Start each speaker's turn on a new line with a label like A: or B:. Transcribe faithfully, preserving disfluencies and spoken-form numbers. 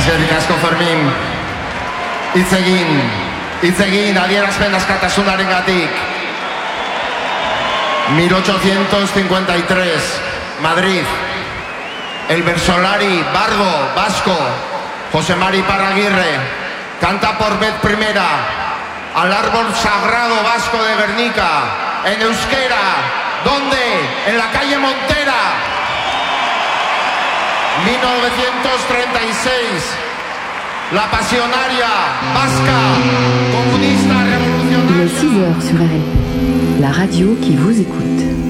A: Eskerrik asko, Fermin. Hitz egin, hitz egin adierazpen askatasunaren gatik. mil ochocientos cincuenta y tres, Madrid. El versolari bardo vasco José Mari Parraguirre canta por vez primera al árbol sagrado vasco de Guernica en euskera. ¿Dónde? En la calle Montera. mil novecientos treinta y seis, la pasionaria vasca, comunista revolucionaria.
B: Il est six heures sur R L P, la radio qui vous écoute.